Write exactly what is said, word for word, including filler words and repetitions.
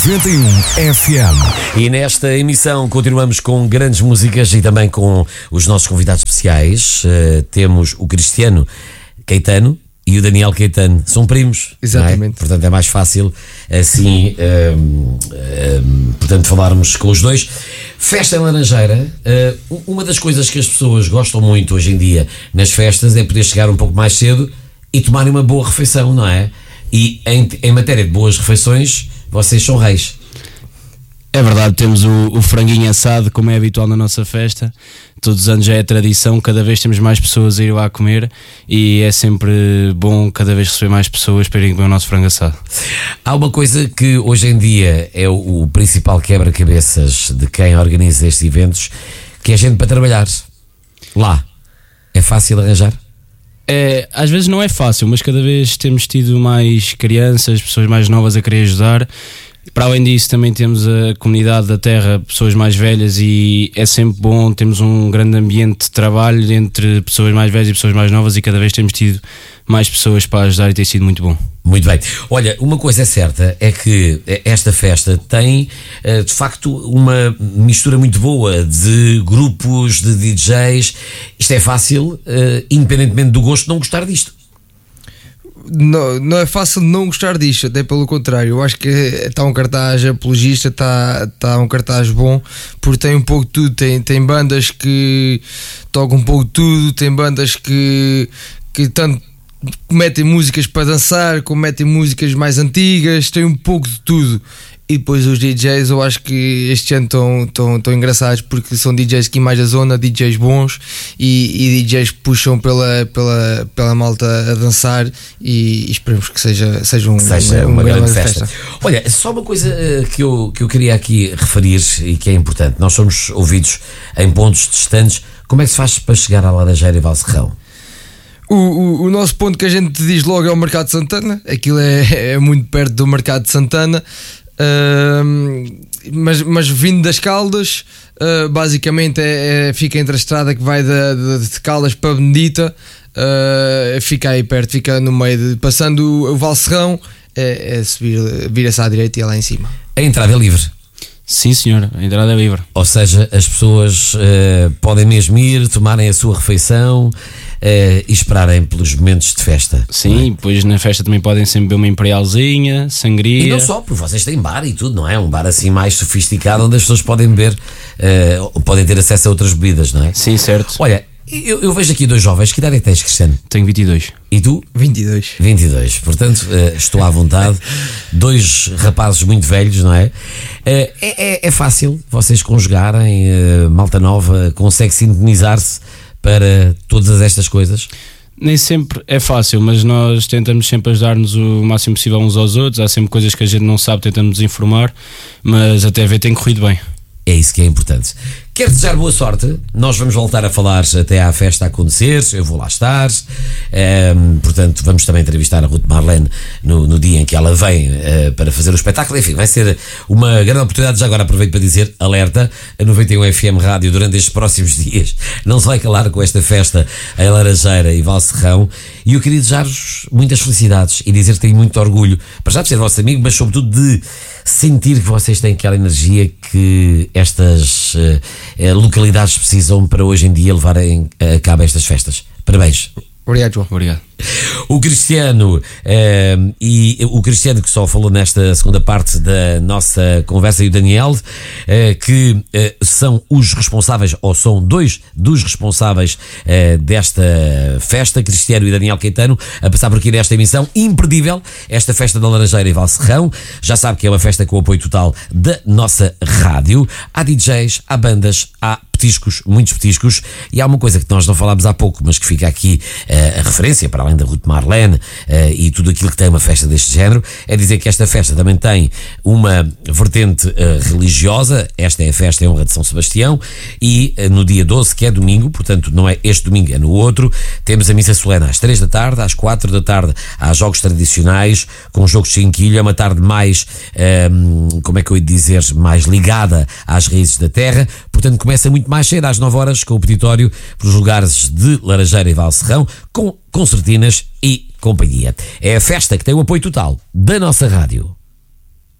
noventa e um F M. E nesta emissão continuamos com grandes músicas e também com os nossos convidados especiais. Uh, temos o Cristiano Caetano e o Daniel Caetano. São primos. Exatamente. É? Portanto é mais fácil assim um, um, portanto, falarmos com os dois. Festa em Laranjeira. Uh, uma das coisas que as pessoas gostam muito hoje em dia nas festas é poder chegar um pouco mais cedo e tomarem uma boa refeição, não é? E em, em matéria de boas refeições, vocês são reis. É verdade, temos o, o franguinho assado, como é habitual na nossa festa. Todos os anos já é tradição, cada vez temos mais pessoas a ir lá comer e é sempre bom cada vez receber mais pessoas para irem comer o nosso frango assado. Há uma coisa que hoje em dia é o, o principal quebra-cabeças de quem organiza estes eventos, que é gente para trabalhar. Lá, é fácil arranjar? É, às vezes não é fácil, mas cada vez temos tido mais crianças, pessoas mais novas a querer ajudar. Para além disso, também temos a comunidade da terra, pessoas mais velhas, e é sempre bom, temos um grande ambiente de trabalho entre pessoas mais velhas e pessoas mais novas, e cada vez temos tido mais pessoas para ajudar e tem sido muito bom. Muito bem. Olha, uma coisa é certa, é que esta festa tem, de facto, uma mistura muito boa de grupos, de D Js. Isto é fácil, independentemente do gosto, não gostar disto. Não, não é fácil não gostar disto, até pelo contrário. Eu acho que está um cartaz apologista, está, está um cartaz bom, porque tem um pouco de tudo. Tem, tem bandas que tocam um pouco de tudo, tem bandas que, que tanto metem músicas para dançar, como metem músicas mais antigas, tem um pouco de tudo. E depois os D Js, eu acho que este ano estão, estão, estão engraçados, porque são D Js aqui mais da zona, D Js bons e, e D Js que puxam pela, pela, pela malta a dançar, e, e esperemos que seja, seja, um, seja uma, uma grande, grande festa. festa. Olha, só uma coisa que eu, que eu queria aqui referir e que é importante: nós somos ouvidos em pontos distantes. Como é que se faz para chegar à Laranjeira e Valserrão? O, o, o nosso ponto que a gente diz logo é o Mercado de Santana. Aquilo é, é muito perto do Mercado de Santana. Uh, mas, mas vindo das Caldas, uh, basicamente é, é, fica entre a estrada que vai de, de, de Caldas para Benedita, uh, fica aí perto, fica no meio de, passando o, o Valserrão, é, é subir, vira-se à direita e é lá em cima. A entrada é livre? Sim, senhor, a entrada é livre. Ou seja, as pessoas uh, podem mesmo ir, tomarem a sua refeição uh, e esperarem pelos momentos de festa. Sim, depois na festa também podem sempre beber uma imperialzinha, sangria. E não só, porque vocês têm bar e tudo, não é? Um bar assim mais sofisticado, onde as pessoas podem beber, uh, podem ter acesso a outras bebidas, não é? Sim, certo. Olha, eu, eu vejo aqui dois jovens. Que idade é que tens, Cristiano? Tenho vinte e dois. E tu? vinte e dois. vinte e dois, portanto, uh, estou à vontade. Dois rapazes muito velhos, não é? Uh, é, é? É fácil vocês conjugarem, uh, malta nova, consegue sintonizar-se para todas estas coisas? Nem sempre é fácil, mas nós tentamos sempre ajudar-nos o máximo possível uns aos outros. Há sempre coisas que a gente não sabe, tentamos nos informar, mas até ver tem corrido bem. É isso que é importante. Quero desejar boa sorte. Nós vamos voltar a falar até à festa acontecer. Eu vou lá estar. Um, portanto, vamos também entrevistar a Ruth Marlene no, no dia em que ela vem uh, para fazer o espetáculo. Enfim, vai ser uma grande oportunidade. Já agora aproveito para dizer: alerta, a noventa e um F M Rádio durante estes próximos dias não se vai calar com esta festa em Laranjeira e Valserrão. E eu queria desejar-vos muitas felicidades e dizer que tenho muito orgulho, para já de ser vosso amigo, mas sobretudo de sentir que vocês têm aquela energia que estas uh, localidades precisam para hoje em dia levarem a cabo estas festas. Parabéns. Obrigado, João. Obrigado. O Cristiano uh, e o Cristiano que só falou nesta segunda parte da nossa conversa, e o Daniel, uh, que uh, são os responsáveis, ou são dois dos responsáveis uh, desta festa, Cristiano e Daniel Caetano, a passar por aqui nesta emissão imperdível, esta festa da Laranjeira e Valserrão. Já sabe que é uma festa com o apoio total da nossa rádio. Há D Js, há bandas, há petiscos, muitos petiscos, e há uma coisa que nós não falámos há pouco, mas que fica aqui uh, a referência, para além da Ruth Marlene uh, e tudo aquilo que tem uma festa deste género, é dizer que esta festa também tem uma vertente uh, religiosa. Esta é a festa em honra de São Sebastião, e uh, no dia doze, que é domingo, portanto não é este domingo, é no outro, temos a missa solene às três da tarde, às quatro da tarde há jogos tradicionais, com jogos de cinquilho. É uma tarde mais, um, como é que eu ia dizer, mais ligada às raízes da terra. Portanto, começa muito mais cedo, às nove horas, com o peditório pelos lugares de Laranjeira e Valserrão, com concertinas e companhia. É a festa que tem o apoio total da nossa rádio.